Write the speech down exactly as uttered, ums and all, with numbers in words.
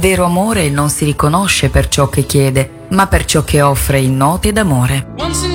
vero amore non si riconosce per ciò che chiede, ma per ciò che offre in note d'amore.